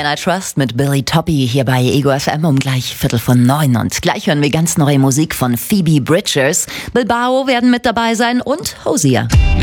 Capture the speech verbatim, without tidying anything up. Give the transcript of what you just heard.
Man I Trust mit Billy Toppi hier bei Ego F M um gleich Viertel von neun. Und gleich hören wir ganz neue Musik von Phoebe Bridgers. Bilbao werden mit dabei sein und Hosier.